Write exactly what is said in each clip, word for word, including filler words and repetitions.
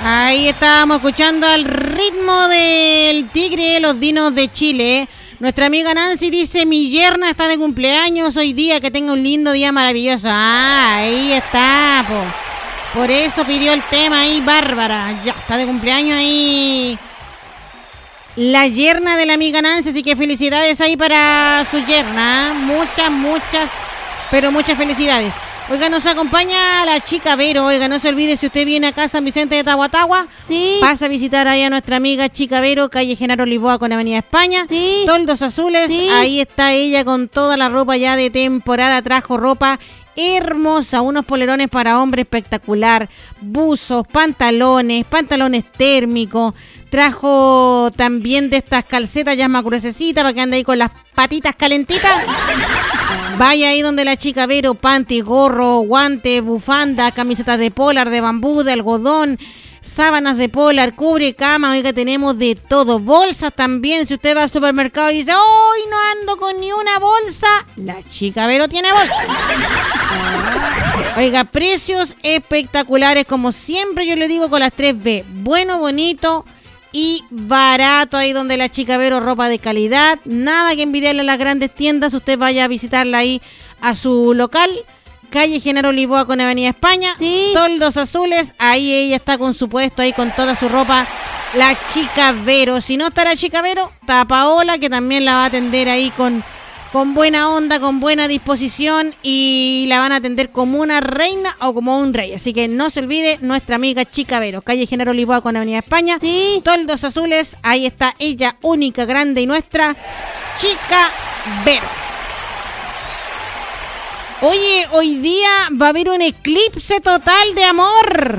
Ahí estábamos escuchando al ritmo del Tigre, los Dinos de Chile. Nuestra amiga Nancy dice, mi yerna está de cumpleaños hoy día, que tenga un lindo día maravilloso. Ah, ahí está, po. Por eso pidió el tema ahí, Bárbara. Ya, está de cumpleaños ahí la yerna de la amiga Nancy, así que felicidades ahí para su yerna. Muchas, muchas, pero muchas felicidades. Oiga, nos acompaña la chica Vero. Oiga, no se olvide, si usted viene acá a San Vicente de Tahuatahua, sí, pasa a visitar ahí a nuestra amiga chica Vero, calle Genaro Lisboa con Avenida España, sí, Toldos Azules, sí. Ahí está ella con toda la ropa ya de temporada, trajo ropa hermosa, unos polerones para hombre espectacular, buzos, pantalones, pantalones térmicos, trajo también de estas calcetas ya más gruesecitas para que ande ahí con las patitas calentitas. Vaya ahí donde la chica Vero, panty, gorro, guante, bufanda, camisetas de polar, de bambú, de algodón, sábanas de polar, cubre cama, oiga, tenemos de todo. Bolsas también, si usted va al supermercado y dice, hoy no ando con ni una bolsa, la chica Vero tiene bolsa. Oiga, precios espectaculares, como siempre yo le digo con las tres B, bueno, bonito y barato, ahí donde la chica Vero, ropa de calidad, nada que envidiarle a las grandes tiendas. Usted vaya a visitarla ahí a su local, calle Genaro Lisboa con Avenida España, sí, Toldos Azules, ahí ella está con su puesto, ahí con toda su ropa, la chica Vero. Si no está la chica Vero, está Paola, que también la va a atender ahí con, con buena onda, con buena disposición, y la van a atender como una reina o como un rey. Así que no se olvide, nuestra amiga chica Vero, calle Genaro Lisboa con Avenida España, sí, Toldos Azules, ahí está ella, única, grande y nuestra chica Vero. Oye, hoy día va a haber un eclipse total de amor.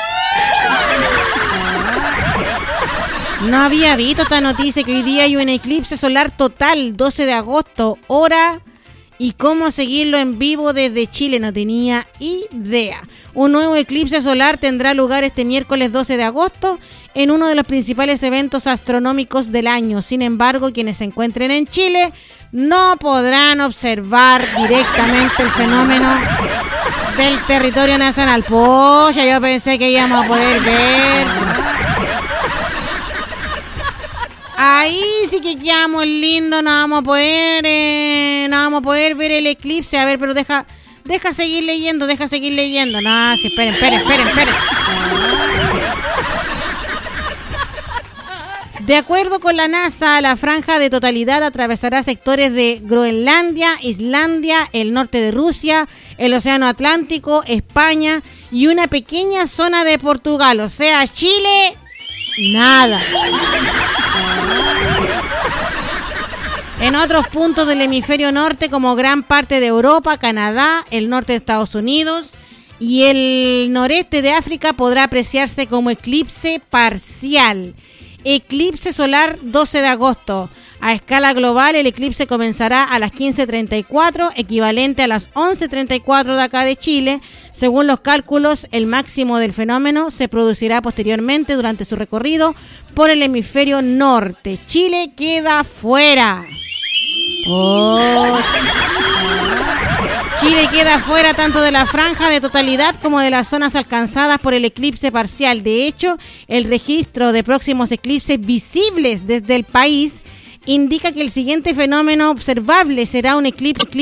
No había visto esta noticia, que hoy día hay un eclipse solar total, doce de agosto, hora y cómo seguirlo en vivo desde Chile, no tenía idea. Un nuevo eclipse solar tendrá lugar este miércoles doce de agosto en uno de los principales eventos astronómicos del año. Sin embargo, quienes se encuentren en Chile no podrán observar directamente el fenómeno del territorio nacional. Pocha, yo pensé que íbamos a poder ver. Ahí sí que quedamos lindos, no vamos a poder, eh, no vamos a poder ver el eclipse. A ver, pero deja, deja seguir leyendo, deja seguir leyendo. No, sí, esperen, esperen, esperen, esperen. De acuerdo con la NASA, la franja de totalidad atravesará sectores de Groenlandia, Islandia, el norte de Rusia, el Océano Atlántico, España y una pequeña zona de Portugal. O sea, Chile, nada. En otros puntos del hemisferio norte, como gran parte de Europa, Canadá, el norte de Estados Unidos y el noreste de África, podrá apreciarse como eclipse parcial. Eclipse solar doce de agosto. A escala global, el eclipse comenzará a las quince treinta y cuatro, equivalente a las once treinta y cuatro de acá de Chile. Según los cálculos, el máximo del fenómeno se producirá posteriormente durante su recorrido por el hemisferio norte. Chile queda fuera. Oh. Chile queda fuera tanto de la franja de totalidad como de las zonas alcanzadas por el eclipse parcial. De hecho, el registro de próximos eclipses visibles desde el país indica que el siguiente fenómeno observable será un eclipse